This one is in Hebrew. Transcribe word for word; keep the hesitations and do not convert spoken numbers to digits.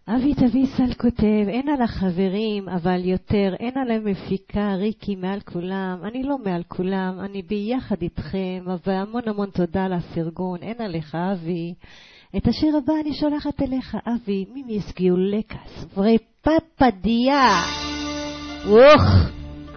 אבי תביסל כותב, אין על החברים, אבל יותר, אין על המפיקה, ריקי מעל כולם. אני לא מעל כולם, אני ביחד איתכם, והמון המון תודה על הפרגון. אין עליך, אבי. את השיר הבא אני שולחת אליך, אבי. מי מסגיעו לקס? ורפפדיה. וואו.